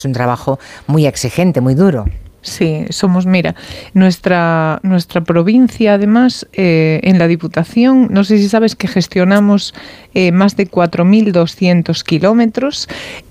Es un trabajo muy exigente, muy duro. Sí, mira, nuestra provincia, además, en la Diputación, no sé si sabes que gestionamos más de 4.200 kilómetros